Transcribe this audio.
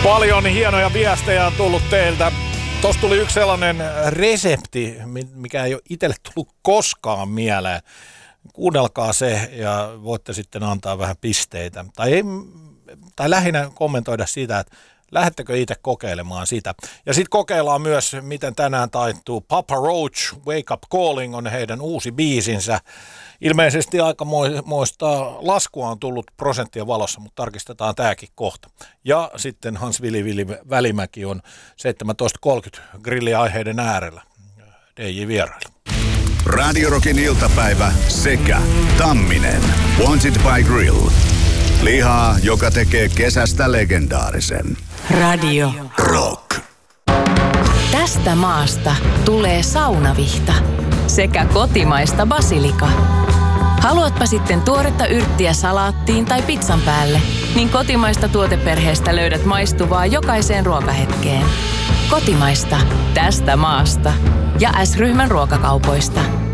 Paljon hienoja viestejä on tullut teiltä. Tuossa tuli yksi sellainen resepti, mikä ei ole itselle tullut koskaan mieleen. Kuunnelkaa se ja voitte sitten antaa vähän pisteitä. Tai lähinnä kommentoida sitä, että lähdettekö itse kokeilemaan sitä. Ja sitten kokeillaan myös, miten tänään taittuu. Papa Roach, Wake Up Calling on heidän uusi biisinsä. Ilmeisesti aikamoista laskua on tullut prosenttien valossa, mutta tarkistetaan tämäkin kohta. Ja sitten Hans Vili Välimäki on 17.30 grilliaiheiden äärellä. DJ vierailu. Radio Rockin iltapäivä sekä Tamminen. Wanted by Grill. Lihaa, joka tekee kesästä legendaarisen. Radio Rock. Tästä maasta tulee saunavihta sekä kotimaista basilika. Haluatpa sitten tuoretta yrttiä salaattiin tai pizzan päälle, niin kotimaista tuoteperheestä löydät maistuvaa jokaiseen ruokahetkeen. Kotimaista tästä maasta ja S-ryhmän ruokakaupoista.